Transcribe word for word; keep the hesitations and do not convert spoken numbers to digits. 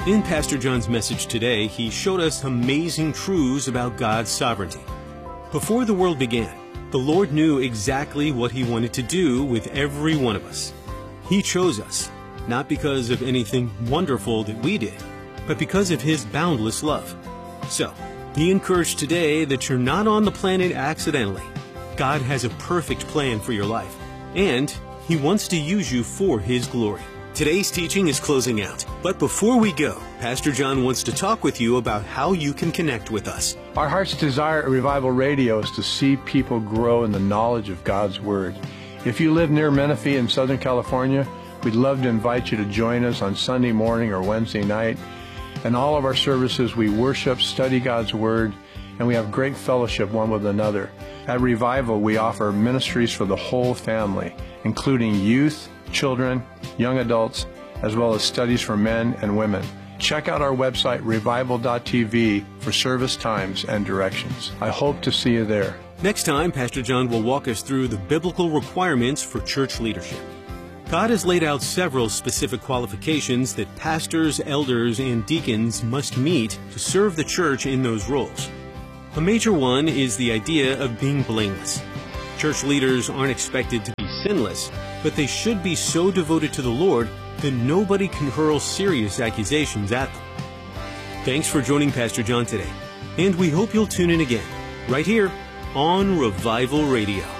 In Pastor John's message today, he showed us amazing truths about God's sovereignty. Before the world began, the Lord knew exactly what He wanted to do with every one of us. He chose us, not because of anything wonderful that we did, but because of His boundless love. So, be encouraged today that you're not on the planet accidentally. God has a perfect plan for your life, and He wants to use you for His glory. Today's teaching is closing out, but before we go, Pastor John wants to talk with you about how you can connect with us. Our heart's desire at Revival Radio is to see people grow in the knowledge of God's Word. If you live near Menifee in Southern California, we'd love to invite you to join us on Sunday morning or Wednesday night. In all of our services, we worship, study God's Word, and we have great fellowship one with another. At Revival, we offer ministries for the whole family, including youth, children, young adults, as well as studies for men and women. Check out our website, revival dot t v, for service times and directions. I hope to see you there. Next time, Pastor John will walk us through the biblical requirements for church leadership. God has laid out several specific qualifications that pastors, elders, and deacons must meet to serve the church in those roles. A major one is the idea of being blameless. Church leaders aren't expected to be sinless, but they should be so devoted to the Lord that nobody can hurl serious accusations at them. Thanks for joining Pastor John today, and we hope you'll tune in again, right here on Revival Radio.